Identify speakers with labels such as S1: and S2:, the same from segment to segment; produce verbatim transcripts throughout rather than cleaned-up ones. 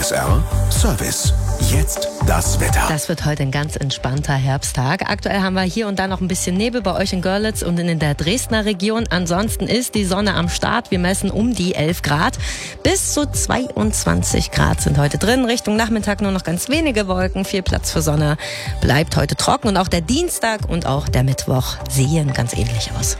S1: S R Service. Jetzt das Wetter.
S2: Das wird heute ein ganz entspannter Herbsttag. Aktuell haben wir hier und da noch ein bisschen Nebel bei euch in Görlitz und in der Dresdner Region. Ansonsten ist die Sonne am Start. Wir messen um die elf Grad. Bis zu zweiundzwanzig Grad sind heute drin. Richtung Nachmittag nur noch ganz wenige Wolken. Viel Platz für Sonne. Bleibt heute trocken. Und auch der Dienstag und auch der Mittwoch sehen ganz ähnlich aus.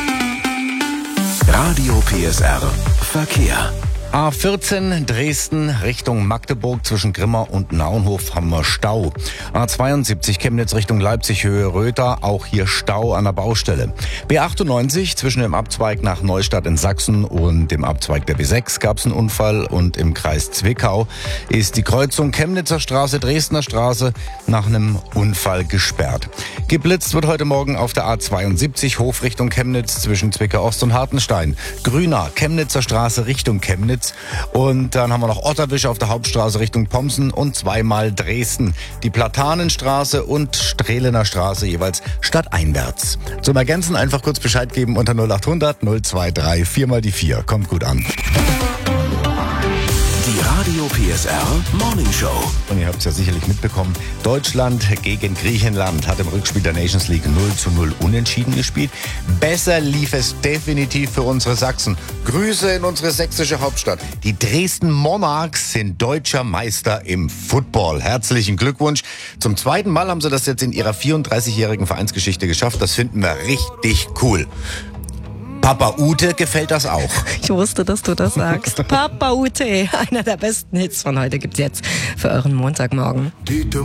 S1: Radio P S R Verkehr.
S3: A vierzehn Dresden Richtung Magdeburg zwischen Grimma und Naunhof haben wir Stau. A zweiundsiebzig Chemnitz Richtung Leipzig Höhe Röther, auch hier Stau an der Baustelle. B achtundneunzig zwischen dem Abzweig nach Neustadt in Sachsen und dem Abzweig der B sechs gab es einen Unfall und im Kreis Zwickau ist die Kreuzung Chemnitzer Straße, Dresdner Straße nach einem Unfall gesperrt. Geblitzt wird heute Morgen auf der A zweiundsiebzig Hof Richtung Chemnitz zwischen Zwickau Ost und Hartenstein. Grüner Chemnitzer Straße Richtung Chemnitz. Und dann haben wir noch Otterwisch auf der Hauptstraße Richtung Pomsen und zweimal Dresden. Die Platanenstraße und Strehlener Straße jeweils stadteinwärts. Zum Ergänzen einfach kurz Bescheid geben unter null achthundert null zweiundzwanzig vier mal die vier. Kommt gut an.
S1: Die Radio P S R Morning Show.
S3: Und ihr habt es ja sicherlich mitbekommen, Deutschland gegen Griechenland hat im Rückspiel der Nations League null zu null unentschieden gespielt. Besser lief es definitiv für unsere Sachsen. Grüße in unsere sächsische Hauptstadt. Die Dresden Monarchs sind deutscher Meister im Football. Herzlichen Glückwunsch. Zum zweiten Mal haben sie das jetzt in ihrer vierunddreißigjährigen Vereinsgeschichte geschafft. Das finden wir richtig cool. Papa Ute gefällt das auch.
S2: Ich wusste, dass du das sagst. Papa Ute, einer der besten Hits von heute gibt's jetzt für euren Montagmorgen.